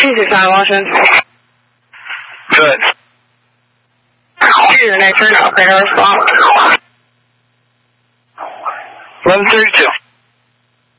265 Washington. Good. You're the next turn, operator response. 1132.